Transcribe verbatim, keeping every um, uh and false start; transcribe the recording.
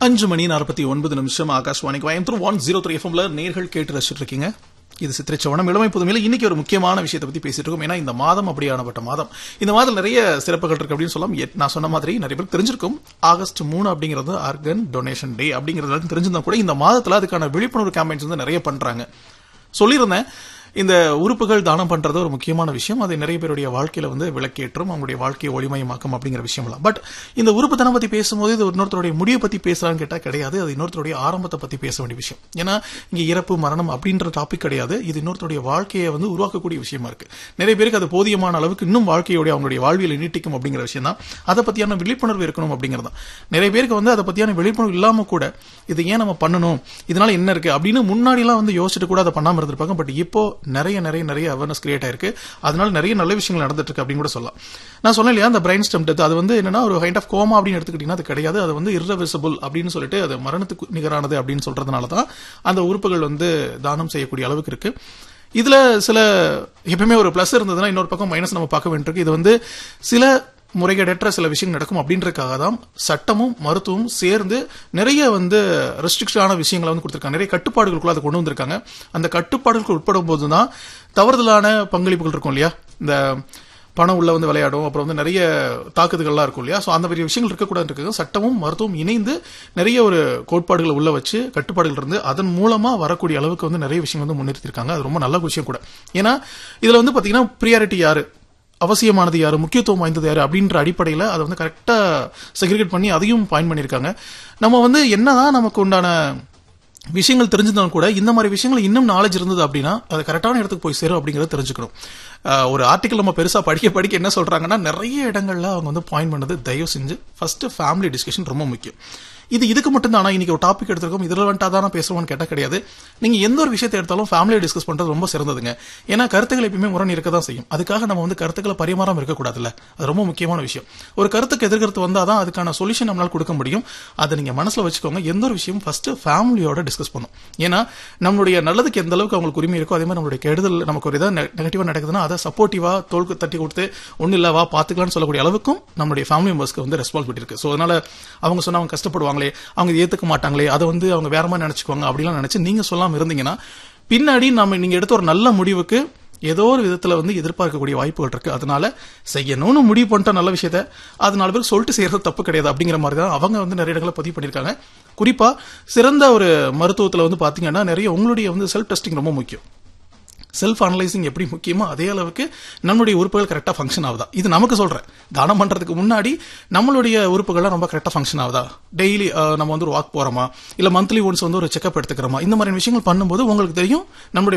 அஞ்சு மணி நாற்பத்தி ஒன்பது நிமிஷம் Akashvani Coimbatore one zero three எஃப்எம்ல நேர்கள் கேட்டு ரசிச்சுட்டு இருக்கீங்க. இது சித்திரைச்சவனம் இளமை புதுமையில இன்னைக்கு ஒரு முக்கியமான விஷயத்தை பத்தி பேசிட்டு இருக்கோம். ஏன்னா இந்த மாதம் அப்படியானப்பட்ட மாதம். இந்த மாதம் நிறைய சிறப்புகள் இருக்கு அப்படின்னு சொல்லலாம். நான் சொன்ன மாதிரி நிறைய பேர் தெரிஞ்சிருக்கும். ஆகஸ்ட் மூணு அப்படிங்கிறது ஆர்கன் டொனேஷன் டே அப்படிங்கிறது தெரிஞ்சிருந்தா கூட இந்த மாதத்துல அதுக்கான விழிப்புணர்வு கேம்பெயின்ஸ் வந்து நிறைய பண்றாங்க. சொல்லியிருந்தேன், இந்த உறுப்புகள் தானம் பண்றது ஒரு முக்கியமான விஷயம். அது நிறைய பேருடைய வாழ்க்கையில வந்து விளக்கேற்றும், அவங்களுடைய வாழ்க்கையை ஒளிமயமாக்கும் அப்படிங்கிற விஷயம்லாம். பட் இந்த உறுப்பு தானம் பத்தி பேசும்போது இது இன்னொருத்தருடைய முடிவை பத்தி பேசலான்னு கேட்டா கிடையாது. அது இன்னொருத்தருடைய ஆரம்பத்தை பத்தி பேச வேண்டிய விஷயம். ஏன்னா இங்க இறப்பு மரணம் அப்படின்ற டாபிக் கிடையாது. இது இன்னொருத்தருடைய வாழ்க்கையை வந்து உருவாக்கக்கூடிய விஷயமா இருக்கு. நிறைய பேருக்கு அது போதியமான அளவுக்கு இன்னும் வாழ்க்கையோட அவங்களுடைய வாழ்வியல் நீட்டிக்கும் அப்படிங்கிற விஷயம் தான். அதை பத்தியான விழிப்புணர்வு இருக்கணும் அப்படிங்கிறது தான். நிறைய பேருக்கு வந்து அதை பத்தியான விழிப்புணர்வு இல்லாம கூட இது ஏன் நம்ம பண்ணணும், இதனால என்ன இருக்கு அப்படின்னு முன்னாடி எல்லாம் வந்து யோசிச்சுட்டு கூட அதை பண்ணாம இருந்திருப்பாங்க. பட் இப்போ நிறைய நிறைய நிறைய அவேர்னஸ் கிரியேட் ஆயிருக்கு. அதனால நிறைய நல்ல விஷயங்கள் நடந்துட்டு இருக்கு அப்படின்னு கூட சொல்லலாம். நான் சொன்னேன் இல்லையா, அந்த பிரைன் ஸ்டெம் டெத், அது வந்து என்னன்னா ஒரு கைண்ட் ஆஃப் கோமா அப்படின்னு எடுத்துக்கிட்டீங்கன்னா அது கிடையாது. அது வந்து இர்ரிவர்சிபிள் அப்படின்னு சொல்லிட்டு அது மரணத்துக்கு நிகரானது அப்படின்னு சொல்றதுனால தான் அந்த உறுப்புகள் வந்து தானம் செய்யக்கூடிய அளவுக்கு இருக்கு. இதுல சில எப்பவுமே ஒரு பிளஸ் இருந்ததுன்னா இன்னொரு பக்கம் மைனஸ் நம்ம பார்க்க வேண்டியிருக்கு. இது வந்து சில முறைகேடற்ற சில விஷயங்கள் நடக்கும் அப்படின்றதுக்காக தான் சட்டமும் மருத்துவமும் சேர்ந்து நிறைய வந்து ரெஸ்ட்ரிக்ஷனான விஷயங்களை வந்து கொடுத்திருக்காங்க. நிறைய கட்டுப்பாடுகளுக்குள்ள அதை கொண்டு வந்திருக்காங்க. அந்த கட்டுப்பாடுகளுக்கு உட்படும் போதுதான் தவறுதலான பங்களிப்புகள் இருக்கும் இல்லையா, இந்த பணம் உள்ள வந்து விளையாடும், அப்புறம் வந்து நிறைய தாக்குதல்கள்லாம் இருக்கும் இல்லையா. ஸோ அந்த மாதிரி விஷயங்கள் இருக்கக்கூடாது இருக்கு. சட்டமும் மருத்துவம் இணைந்து நிறைய ஒரு கோட்பாடுகளை உள்ள வச்சு கட்டுப்பாடுகள் இருந்து அதன் மூலமா வரக்கூடிய அளவுக்கு வந்து நிறைய விஷயங்கள் வந்து முன்னிறுத்திருக்காங்க. அது ரொம்ப நல்ல விஷயம் கூட. ஏன்னா இதுல வந்து பாத்தீங்கன்னா பிரியாரிட்டி யாரு, அவசியமானது யாரு, முக்கியத்துவம் வாய்ந்தது யாரு அப்படின்ற அடிப்படையில் அதை வந்து கரெக்டா செக்ரிகேட் பண்ணி அதையும் பாயிண்ட் பண்ணியிருக்காங்க. நம்ம வந்து என்னதான் நமக்கு உண்டான விஷயங்கள் தெரிஞ்சிருந்தாலும் கூட இந்த மாதிரி விஷயங்கள் இன்னும் நாலேஜ் இருந்தது அப்படின்னா அது கரெக்டான இடத்துக்கு போய் சேரும் அப்படிங்கறத தெரிஞ்சுக்கணும். ஒரு ஆர்டிகல் நம்ம பெருசா படிக்க படிக்க என்ன சொல்றாங்கன்னா, நிறைய இடங்கள்ல அவங்க வந்து பாயிண்ட் பண்ணது, தயவு செஞ்சு ஃபர்ஸ்ட் ஃபேமிலி டிஸ்கஷன் ரொம்ப முக்கியம். இது இதுக்கு மட்டும் தானா இன்னைக்கு ஒரு டாபிக் எடுத்திருக்கோம், இரலவெண்டா தானே பேசுவோம்னு கேட்டா கிடையாது. நீங்க எந்த ஒரு விஷயத்தை எடுத்தாலும் ஃபேமிலியை டிஸ்கஸ் பண்றது ரொம்ப சிறந்ததுங்க. ஏன்னா கருத்துக்கள் எப்பயுமே முரண் இருக்க தான் செய்யும். அதுக்காக நம்ம வந்து கருத்துக்களை பரிமாறாம இருக்கக்கூடாதுல்ல. அது ரொம்ப முக்கியமான விஷயம். ஒரு கருத்துக்கு எதிர்கருத்து வந்தாதான் அதுக்கான சொல்யூஷன் நம்மளால கொடுக்க முடியும். அதை நீங்க மனசுல வச்சுக்கோங்க. எந்த ஒரு விஷயம் ஃபர்ஸ்ட் ஃபேமிலியோட டிஸ்கஸ் பண்ணும். ஏன்னா நம்மளுடைய நல்லதுக்கு எந்த அளவுக்கு அவங்களுக்கு உரிமை இருக்கோ அதே மாதிரி நம்மளுடைய கெடுதல் நமக்கு ஒரு இதாக நெகட்டிவா நடக்குதுன்னா அதை சப்போர்ட்டிவா தோல்க்கு தட்டி கொடுத்து ஒன்னும் இல்லவா பாத்துக்கலாம்னு சொல்லக்கூடிய அளவுக்கும் நம்மளுடைய ஃபேமிலி மெம்பர்ஸ்க்கு வந்து ரெஸ்பான்சிபிலிட்டி இருக்கு. ஸோ அதனால அவங்க சொன்னா அவங்க கஷ்டப்படுவாங்களே, அவங்க ஏத்துக்க மாட்டாங்களே, அதை வந்து அவங்க வேற மாதிரி நினைச்சுக்குவாங்க அப்படிலாம் நினைச்சு நீங்க சொல்லாம இருந்தீங்கன்னா பின்னாடி நம்ம நீங்க எடுத்த ஒரு நல்ல முடிவுக்கு ஏதோ ஒரு விதத்துல வந்து எதிர்பார்க்கக்கூடிய வாய்ப்புகள் இருக்கு. அதனால செய்யணும்னு முடிவு பண்ணிட்ட நல்ல விஷயத்த அது நாலு பேர் சொல்லிட்டு செய்யறது தப்பு கிடையாது அப்படிங்கிற மாதிரி தான் அவங்க வந்து நிறைய இடங்களை பதிவு பண்ணிருக்காங்க. குறிப்பா சிறந்த ஒரு மருத்துவத்துல வந்து பாத்தீங்கன்னா நிறைய உங்களுடைய வந்து செல்ஃப் டெஸ்டிங் ரொம்ப முக்கியம். செல்ஃப் அனலைசிங் எப்படி முக்கியமோ அதே அளவுக்கு நம்மளுடைய உறுப்புகள் கரெக்டா ஃபங்க்ஷன் ஆகுதா, இது நமக்கு சொல்றேன். தானம் பண்றதுக்கு முன்னாடி நம்மளுடைய உறுப்புகள்லாம் ரொம்ப கரெக்டா ஃபங்க்ஷன் ஆகுதா, டெய்லி நம்ம வந்து ஒரு வாக் போறோமா, இல்ல மந்த்லி ஒன்ஸ் வந்து ஒரு செக்அப் எடுத்துக்கிறோமா, இந்த மாதிரி விஷயங்கள் பண்ணும்போது உங்களுக்கு தெரியும் நம்மளுடைய